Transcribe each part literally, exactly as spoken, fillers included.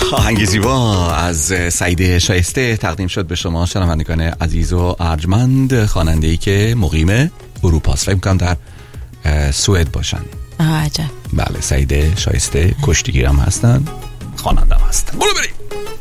آهنگ زیبا از سعید شایسته تقدیم شد به شما شنوندگان عزیز و ارجمند، خواننده‌ای که مقیم اروپاست، فکر می‌کنم در سوئد باشن. آه عجب. بله، سعید شایسته کشتیگیر هم هستن، خواننده هم هستن. برو بریم.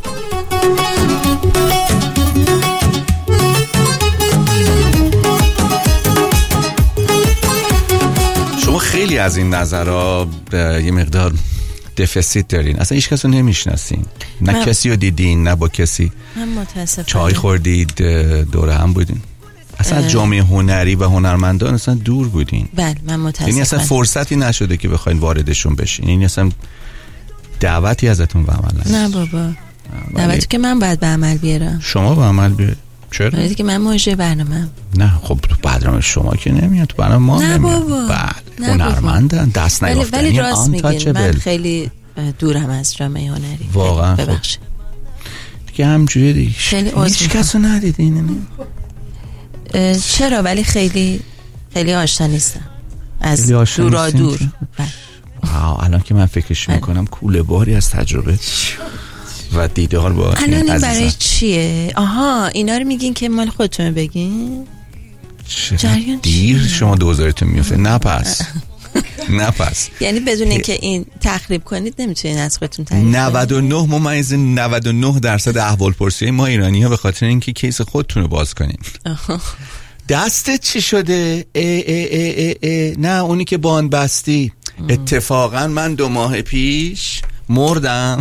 شما خیلی از این نظرها یه مقدار دفیسیت دارین، اصلا هیچ کس رو نمیشناسین، نه من... کسی رو دیدین، نه با کسی من متاسفم چای خوردید، دوره هم بودین، اصلا اه... جامعه هنری و هنرمندان اصلا دور بودین. بله من متاسفم، یعنی اصلا فرصتی نشده که بخواین واردشون بشین، یعنی اصلا دعوتی ازتون به عمل نشد. نه بابا، دعوتی که من باید به عمل بیارم. شما به عمل بیارید؟ چرا؟ ولی که من مجری برنامه‌ام. نه خب برنامه شما که نمیاد، تو برنامه ما نه نمیاد. بابا. بله هنرمندن، دست نیافتنی، ولی راست میگین، من بل. خیلی دورم از جامعه هنری واقعا. ببخشید دیگه همجوری دیگه هیچ کس رو ندیدین. چرا؟ ولی خیلی خیلی آشنا نیستم از دورا دور. واو، الان که من فکرش میکنم کوله باری از تجربه و دیدار با این الان برای چیه؟ آها اینا رو میگین که مال خودتون بگین؟ جریان دیر شما دوزارتون میفته. نه پس نه پس یعنی بدون اینکه این تخریب کنید نمیتونین از خودتون تعریف کنید. نود و نه ممیز نود و نه درصد احوال پرسی ما ایرانی ها به خاطر اینکه کیس خودتون رو باز کنین. دستت چی شده؟ ای ای ای ای ای. نه اونی که بان بستی. اتفاقا من دو ماه پیش مردم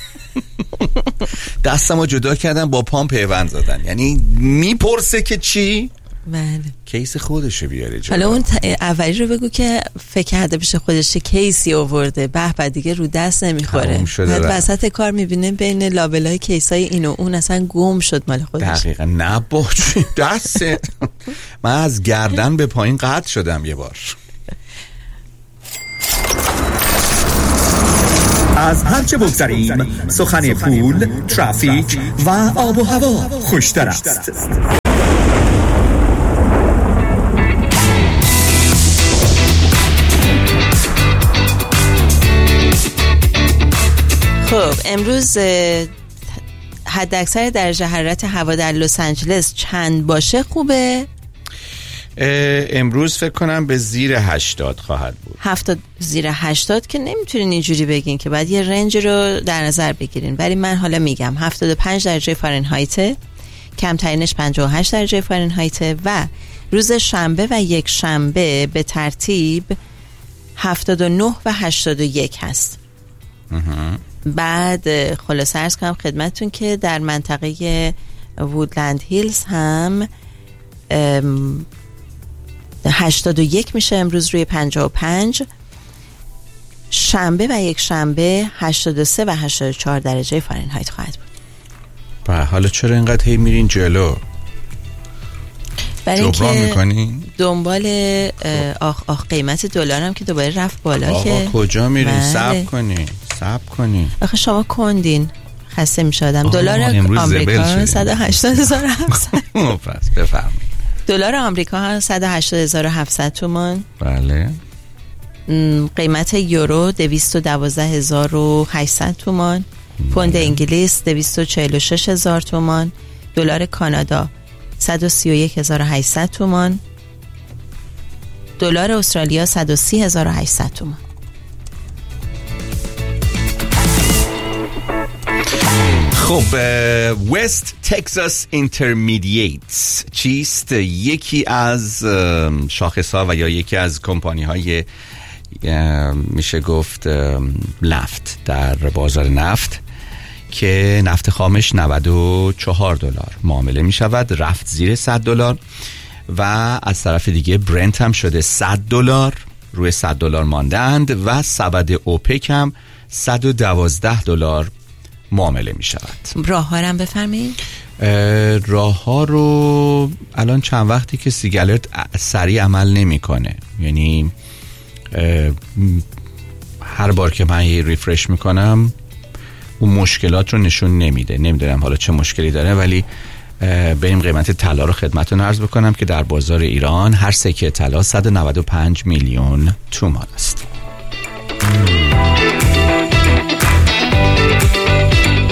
دستمو جدا کردم، با پام پیوند زدن. یعنی میپرسه که چی؟ بله کیس خودشه بیاره جا. حالا اون اولی رو بگو که فکر کرده بشه خودشه کیسی آورده، به بعد دیگه رو دست نمیخوره، بعد وسط کار میبینه بین لابلای کیسای این و اون اصلا گم شد مال خودش. دقیقا. نه با دست من از گردن به پایین قطع شدم یه بار. از هرچه بگذریم سخن پول، ترافیک و آب و هوا خوشتر است. خب امروز حداکثر درجه حرارت هوا در لس آنجلس چند باشه خوبه؟ امروز فکر کنم به زیر هشتاد خواهد بود. هفتاد زیر هشتاد که نمیتونین اینجوری بگین که بعد یه رنج رو در نظر بگیرین، ولی من حالا میگم هفتاد و پنج درجه فارنهایت، کمترینش پنجاه و هشت درجه فارنهایت و روز شنبه و یک شنبه به ترتیب هفتاد و نه و هشتاد و یک هست. بعد خلاصه عرض کنم خدمتتون که در منطقه وودلند هیلز هم هشتاد و یک میشه امروز روی پنجاه و پنج. شنبه و یک شنبه هشتاد و سه و هشتاد و چهار درجه فارنهایت خواهد بود. و حالا چرا اینقدر هی میرین جلو؟ برای اینکه دنبال آخ آخ قیمت دلار هم که دوباره رفت بالا. آقا که کجا میرین؟ صبر کنین صبر کنین. آخه شما کندین، خسته میشه آدم. دلار آمریکا صد و هشتاد هزار و هفتصد. پس بفرمایید. دلار آمریکا صد و هشتاد هزار و هفتصد تومان. بله. قیمت یورو دویست و دوازده هزار و هشتصد تومان. پوند انگلیس دویست و چهل و شش هزار تومان. دلار کانادا صد و سی و یک هزار و هشتصد تومان. دلار استرالیا صد و سی هزار و هشتصد تومان. خب وست تگزاس اینترمدییتس چیست؟ یکی از شاخص‌ها و یا یکی از کمپانی‌های میشه گفت نفت در بازار نفت که نفت خامش نود و چهار دلار معامله می شود، رفت زیر صد دلار و از طرف دیگه برنت هم شده صد دلار، روی صد دلار ماندند و سبد اوپک هم صد و دوازده دلار معامله می شود. راه ها رو هم بفرمایید. راه ها رو الان چند وقتی که سیگالرت سریع عمل نمی کنه، یعنی هر بار که من یه ریفرش می کنم اون مشکلات رو نشون نمیده. نمیدونم حالا چه مشکلی داره، ولی بریم قیمت طلا رو خدمتتون عرض بکنم که در بازار ایران هر سکه طلا صد و نود و پنج میلیون تومان است.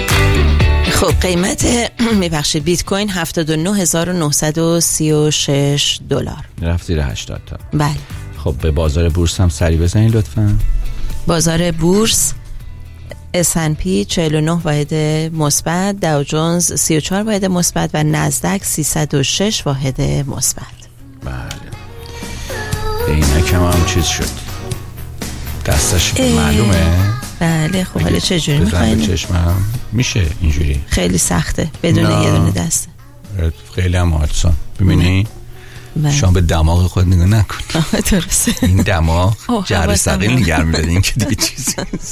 خب قیمت میبخشید بیت کوین هفتاد و نه هزار و نهصد و سی و شش دلار رفت زیر هشتاد تا. بله. خب به بازار بورس هم سری بزنید لطفاً. بازار بورس اس اند پی چهل و نه واحد مثبت، داو جونز سی و چهار واحد مثبت و نزدک سیصد و شش واحد مثبت. بله. عینکم هم چیز شد. دستش معلومه؟ بله. خب حالا چه جوری می‌خواید؟ بزن به چشمم میشه اینجوری؟ خیلی سخته بدون یه دونه دسته. خیلی هم آسان. ببینی؟ شما به دماغ خود نگاه نکن. درسته. این دماغ جر ثقیل نگه می‌داره، این که دیگه چیزی نیست.